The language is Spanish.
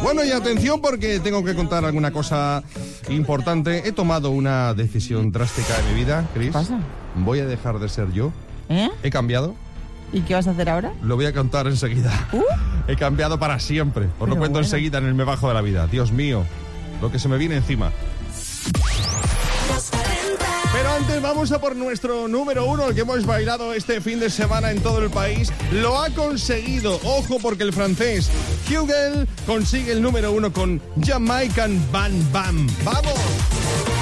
Bueno, y atención porque tengo que contar alguna cosa importante. He tomado una decisión drástica en mi vida, Chris. ¿Qué pasa? Voy a dejar de ser yo. He cambiado. ¿Y qué vas a hacer ahora? Lo voy a contar enseguida. He cambiado para siempre. Os lo cuento enseguida en el Me Bajo de la Vida. Dios mío, lo que se me viene encima. Pero antes vamos a por nuestro número 1, el que hemos bailado este fin de semana en todo el país. Lo ha conseguido. Ojo, porque el francés Huguel consigue el número 1 con Jamaican Bam Bam. ¡Vamos!